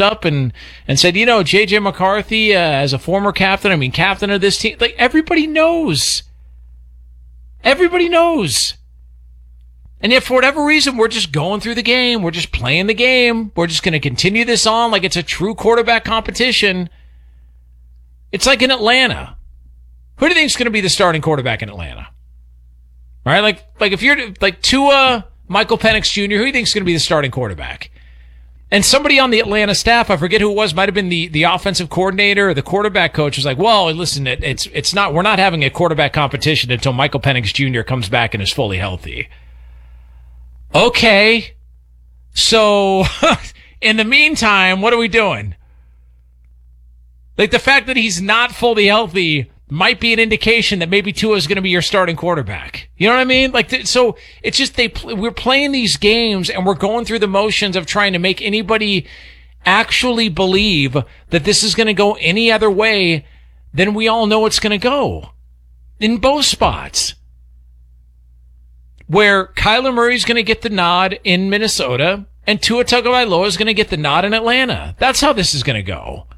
stepped up and said, J.J. McCarthy, as a former captain, captain of this team, like, everybody knows. Everybody knows. And yet, for whatever reason, we're just going through the game. We're just playing the game. We're just going to continue this on like it's a true quarterback competition. It's like in Atlanta. Who do you think is going to be the starting quarterback in Atlanta? All right, like if you're like Tua, Michael Penix Jr., who do you think is going to be the starting quarterback? And somebody on the Atlanta staff, I forget who it was, might have been the offensive coordinator or the quarterback coach, was like, well, listen, it's not, we're not having a quarterback competition until Michael Penix Jr. comes back and is fully healthy. Okay. So, in the meantime, what are we doing? Like, the fact that he's not fully healthy might be an indication that maybe Tua is going to be your starting quarterback. You know what I mean? Like, so it's just we're playing these games and we're going through the motions of trying to make anybody actually believe that this is going to go any other way than we all know it's going to go in both spots. Where Kyler Murray's going to get the nod in Minnesota and Tua Tagovailoa is going to get the nod in Atlanta. That's how this is going to go.